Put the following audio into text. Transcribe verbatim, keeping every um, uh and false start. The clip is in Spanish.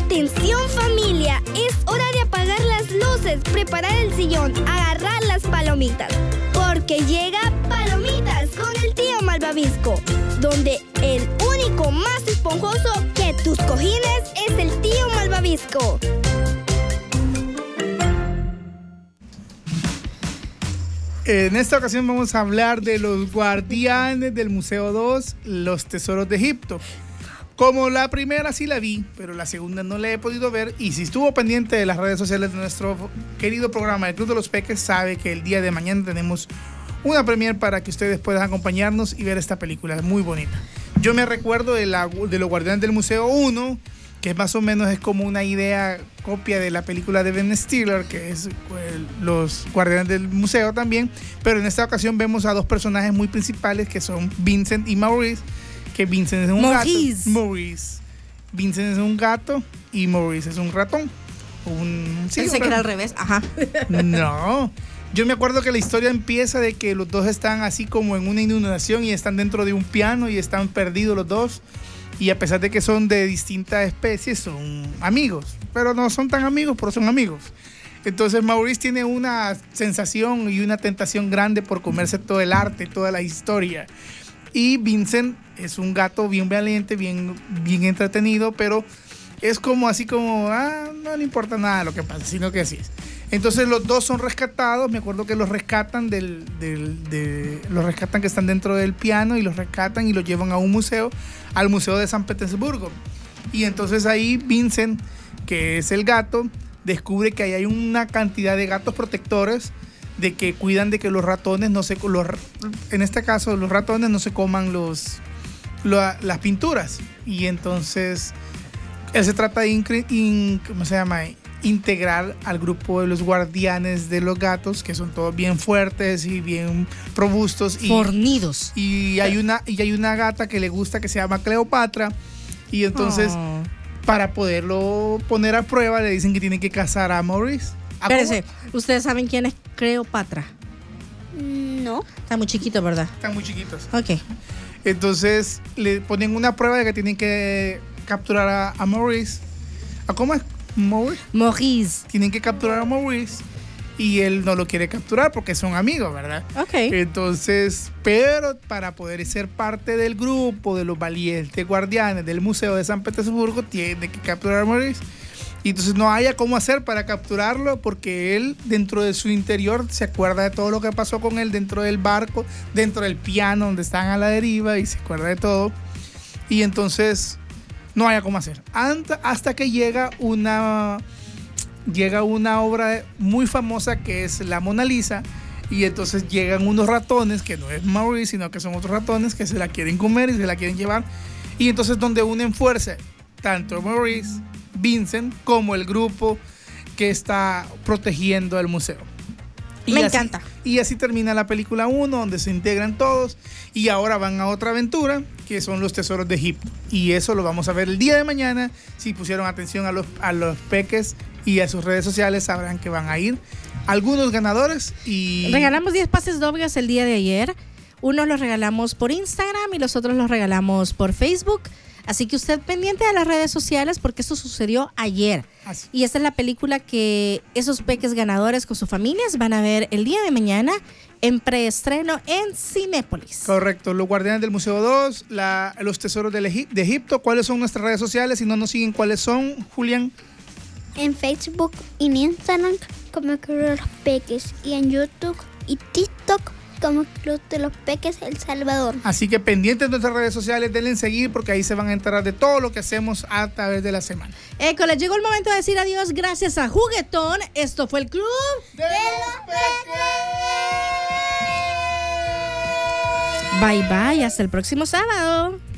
Atención familia, es hora de apagar las luces, preparar el sillón, agarrar las palomitas, porque llega Palomitas con el tío Malvavisco, donde el único más esponjoso que tus cojines es el tío Malvavisco. En esta ocasión vamos a hablar de los guardianes del Museo dos, los tesoros de Egipto. Como la primera sí la vi, pero la segunda no la he podido ver. Y si estuvo pendiente de las redes sociales de nuestro querido programa El Club de los Peques, sabe que el día de mañana tenemos una premiere para que ustedes puedan acompañarnos y ver esta película. Es muy bonita. Yo me recuerdo de, la, de los guardianes del Museo uno, que más o menos es como una idea copia de la película de Ben Stiller, que es el, los guardianes del museo también, pero en esta ocasión vemos a dos personajes muy principales que son Vincent y Maurice, que Vincent es un Maurice. gato. Maurice. Vincent es un gato y Maurice es un ratón. Un, sí, Pensé un que era ratón. al revés, ajá. No, yo me acuerdo que la historia empieza de que los dos están así como en una inundación y están dentro de un piano y están perdidos los dos. Y a pesar de que son de distintas especies, son amigos. Pero no son tan amigos, pero son amigos. Entonces Maurice tiene una sensación y una tentación grande por comerse todo el arte, toda la historia. Y Vincent es un gato bien valiente, bien, bien entretenido, pero es como así como, ah, no le importa nada lo que pasa, sino que así es. Entonces los dos son rescatados. Me acuerdo que los rescatan del, del, de, los rescatan que están dentro del piano y los rescatan y los llevan a un museo, al Museo de San Petersburgo. Y entonces ahí Vincent, que es el gato, descubre que ahí hay una cantidad de gatos protectores de que cuidan de que los ratones no se, los, en este caso los ratones no se coman los, lo, las pinturas. Y entonces él se trata de incre, in, ¿cómo se llama? integrar al grupo de los guardianes de los gatos, que son todos bien fuertes y bien robustos y fornidos. Y hay una y hay una gata que le gusta que se llama Cleopatra, y entonces oh. para poderlo poner a prueba le dicen que tienen que cazar a Maurice. Espérense, ¿ustedes saben quién es Cleopatra? No. Está muy chiquito, ¿verdad? Están muy chiquitos. Ok. Entonces le ponen una prueba de que tienen que capturar a, a Maurice. ¿A cómo es? Maurice. Maurice. Tienen que capturar a Maurice y él no lo quiere capturar porque son amigos, ¿verdad? Ok. Entonces, pero para poder ser parte del grupo de los valientes guardianes del Museo de San Petersburgo, tiene que capturar a Maurice. Y entonces no haya cómo hacer para capturarlo porque él dentro de su interior se acuerda de todo lo que pasó con él dentro del barco, dentro del piano donde están a la deriva, y se acuerda de todo. Y entonces no haya cómo hacer. Hasta que llega una, llega una obra muy famosa que es la Mona Lisa, y entonces llegan unos ratones, que no es Maurice, sino que son otros ratones que se la quieren comer y se la quieren llevar. Y entonces donde unen fuerza tanto Maurice, Vincent, como el grupo que está protegiendo el museo. Y Me así, encanta. Y así termina la película uno, donde se integran todos. Y ahora van a otra aventura, que son los tesoros de Egipto. Y eso lo vamos a ver el día de mañana. Si pusieron atención a los, a los peques y a sus redes sociales, sabrán que van a ir algunos ganadores. Y regalamos diez pases dobles el día de ayer. Unos los regalamos por Instagram y los otros los regalamos por Facebook. Así que usted pendiente de las redes sociales porque esto sucedió ayer. Así. Y esta es la película que esos peques ganadores con sus familias van a ver el día de mañana en preestreno en Cinépolis. Correcto, los guardianes del Museo dos, la, los tesoros del Egip- de Egipto. ¿Cuáles son nuestras redes sociales? Si no nos siguen, ¿cuáles son, Julián? En Facebook y en Instagram como Club de los Peques, y en YouTube y TikTok como Club de los Peques El Salvador. Así que pendientes de nuestras redes sociales, denle en seguir porque ahí se van a enterar de todo lo que hacemos a través de la semana. École, llegó el momento de decir adiós gracias a Juguetón. Esto fue el Club de los Peques. Bye bye, hasta el próximo sábado.